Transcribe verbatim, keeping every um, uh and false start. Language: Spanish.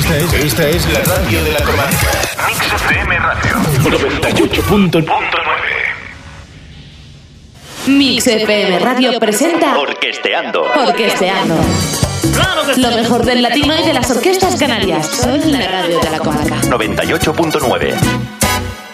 Esta es, esta es la radio de la comarca. Mix F M Radio noventa y ocho punto nueve. Mix F M Radio presenta Orquesteando. Orquesteando. Lo mejor del latino y de las orquestas canarias. Son la radio de la comarca. noventa y ocho punto nueve.